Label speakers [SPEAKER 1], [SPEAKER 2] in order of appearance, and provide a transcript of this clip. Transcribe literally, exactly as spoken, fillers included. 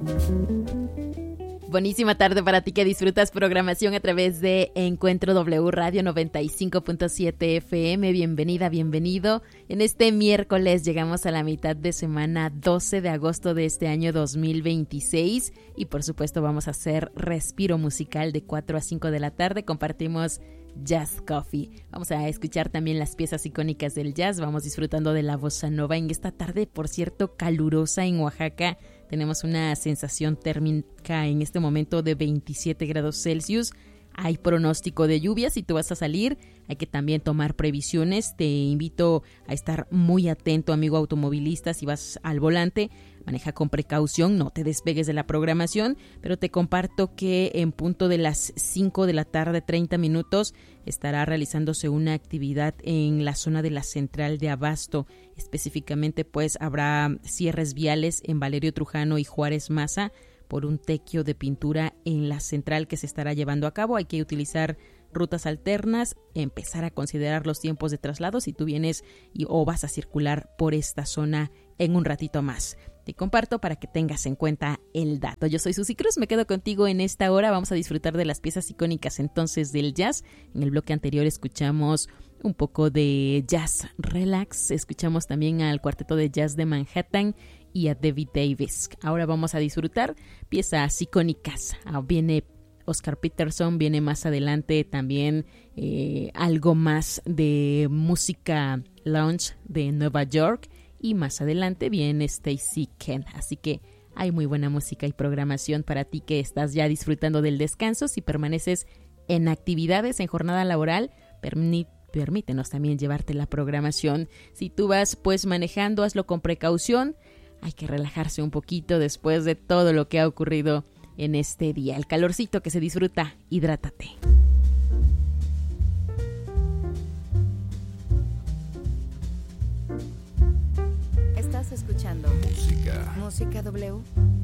[SPEAKER 1] Buenísima tarde para ti que disfrutas programación a través de Encuentro W Radio noventa y cinco punto siete F M. Bienvenida, bienvenido. En este miércoles llegamos a la mitad de semana, doce de agosto de este año dos mil veintiséis. Y por supuesto vamos a hacer respiro musical de cuatro a cinco de la tarde. Compartimos Jazz Coffee. Vamos a escuchar también las piezas icónicas del jazz. Vamos disfrutando de la bossa nova en esta tarde, por cierto, calurosa en Oaxaca. Tenemos una sensación térmica en este momento de veintisiete grados Celsius. Hay pronóstico de lluvia. Si tú vas a salir, hay que también tomar previsiones. Te invito a estar muy atento, amigo automovilista. Si vas al volante, maneja con precaución, no te despegues de la programación, pero te comparto que en punto de las cinco de la tarde, treinta minutos, estará realizándose una actividad en la zona de la central de Abasto. Específicamente, pues, habrá cierres viales en Valerio Trujano y Juárez Maza por un tequio de pintura en la central que se estará llevando a cabo. Hay que utilizar rutas alternas, empezar a considerar los tiempos de traslado si tú vienes y, o vas a circular por esta zona en un ratito más. Te comparto para que tengas en cuenta el dato. Yo soy Susi Cruz, me quedo contigo en esta hora. Vamos a disfrutar de las piezas icónicas entonces del jazz. En el bloque anterior escuchamos un poco de jazz relax, escuchamos también al cuarteto de jazz de Manhattan y a David Davis. Ahora vamos a disfrutar piezas icónicas. Ah, viene Oscar Peterson, viene más adelante también eh, algo más de música lounge de Nueva York. Y más adelante viene Stacy Kent. Así que hay muy buena música y programación para ti que estás ya disfrutando del descanso. Si permaneces en actividades, en jornada laboral, permí- permítenos también llevarte la programación. Si tú vas pues manejando, hazlo con precaución. Hay que relajarse un poquito después de todo lo que ha ocurrido en este día. El calorcito que se disfruta, hidrátate.
[SPEAKER 2] Estás escuchando
[SPEAKER 3] Música.
[SPEAKER 2] Música W.